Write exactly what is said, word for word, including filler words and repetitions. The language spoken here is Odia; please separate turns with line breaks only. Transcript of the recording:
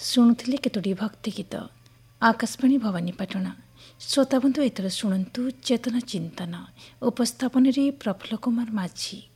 ଶୁଣୁଥିଲେ କେତୋଟି ଭକ୍ତି ଗୀତ। ଆକାଶବାଣୀ ଭବାନୀପାଟଣା। ଶ୍ରୋତାବନ୍ଧୁ ଏଥର ଶୁଣନ୍ତୁ ଚେତନା ଚିନ୍ତନ। ଉପସ୍ଥାପନରେ ପ୍ରଫୁଲ୍ଲ କୁମାର ମାଝୀ।